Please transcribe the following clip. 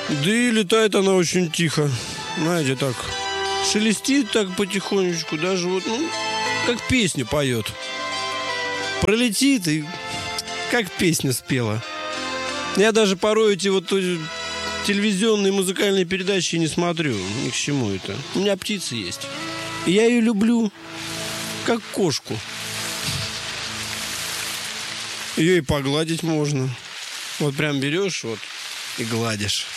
Да и летает она очень тихо. Знаете, так шелестит так потихонечку, даже вот, ну, как песню поет. Пролетит и как песню спела. Я даже порой эти вот телевизионные музыкальные передачи не смотрю. Ни к чему это. У меня птица есть. И я ее люблю, как кошку. Ее и погладить можно. Вот прям берешь вот и гладишь.